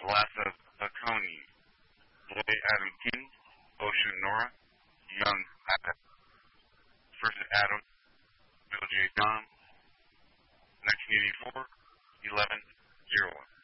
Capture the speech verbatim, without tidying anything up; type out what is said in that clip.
Thalassa Baconi, Lloyd Adam King, Ocean Nora, Young Adam, First Adam, Bill J. Tom, nineteen eighty-four, eleven oh one.